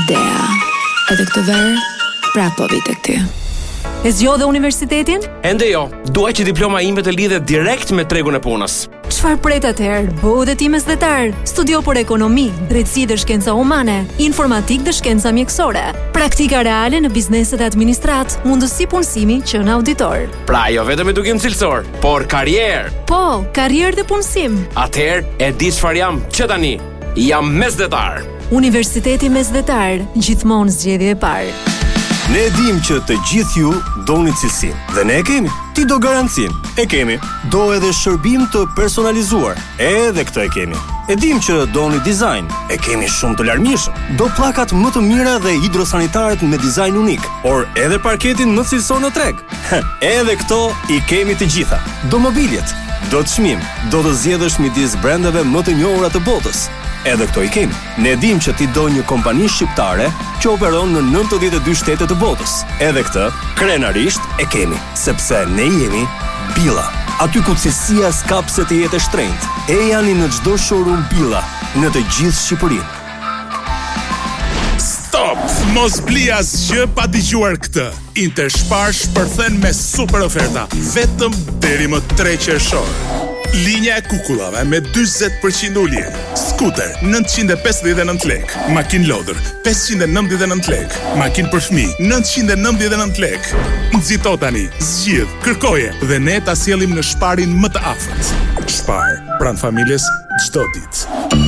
Dea. Edhe këtë verë, prapë po vi tek ty. E zgjodhe universitetin? Ende jo, dua që diploma ime të lidhet direkt me tregun e punës. Çfarë pret atëherë? Bëu dhe ti mesdhetar. Studio për ekonomi, drejtësi dhe shkenca humane, informatik dhe shkenca mjekësore, praktika reale në bizneset e administrat, mundësi punësimi që në auditor. Pra jo vetëm edukim cilësor, por karrierë. Po, karrierë dhe punësim. Atëherë e di çfarë jam që tani. Jam mesdhetar. Universiteti Mesdhetar, gjithmonë zgjedhje e parë. Ne e dim që të gjithë ju doni cilësinë dhe ne e kemi. Ti do garancinë, e kemi. Do edhe shërbim të personalizuar, edhe këtë e kemi. E dim që doni dizajn, e kemi shumë të larmishëm. Do pllakat më të mira dhe hidrosanitaret me dizajn unik, por edhe parketin më cilësor në treg. Edhe këto i kemi të gjitha. Do mobiljet, do të çmim, do të zgjedhësh midis brendeve më të njohura të botës. Edhe këto i kemi. Ne dim që ti do një kompani shqiptare që operon në 92 shtete të botës. Edhe këtë, krenarisht, e kemi, sepse ne jemi Billa. Aty ku cilësia s'kapse të jetë e shtrenjtë. E janë në çdo showroom Billa, në të gjithë Shqipërinë. Stop! Mos bli asgjë pa dëgjuar këtë. Interspar shpërthen me super oferta, vetëm deri më 3 qershor. Linja e kukullave me 40% ulje. Skuter 959 lek. Makinë lodër 599 lek. Makinë për fëmijë 999 lek. Nxito tani, zgjidh, kërkoje dhe ne ta sjellim në Sparin më të afërt. Spar, pranë familjes çdo ditë.